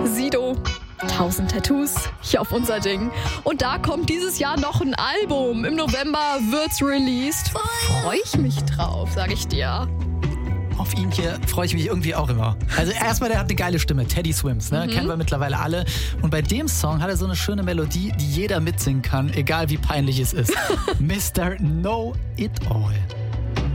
Sido. 1000 Tattoos, hier auf unser Ding. Und da kommt dieses Jahr noch ein Album. Im November wird's released. Freue ich mich drauf, sag ich dir. Auf ihn hier freue ich mich irgendwie auch immer. Also erstmal, der hat eine geile Stimme, Teddy Swims, ne? Kennen wir mittlerweile alle. Und bei dem Song hat er so eine schöne Melodie, die jeder mitsingen kann, egal wie peinlich es ist. Mr. Know It All.